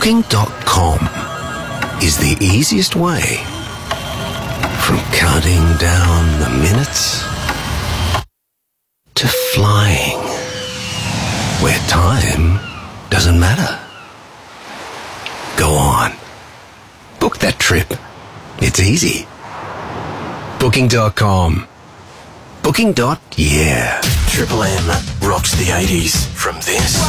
Booking.com is the easiest way from counting down the minutes to flying where time doesn't matter. Go on. Book that trip. It's easy. Booking.com. Booking. Yeah. Triple M rocks the 80s from this